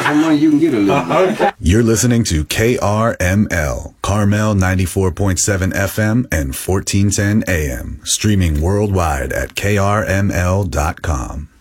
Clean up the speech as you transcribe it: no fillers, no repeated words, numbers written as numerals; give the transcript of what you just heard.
got some money, you can get a little. You're listening to KRML, Carmel 94.7 FM and 1410 AM, streaming worldwide at krml.com.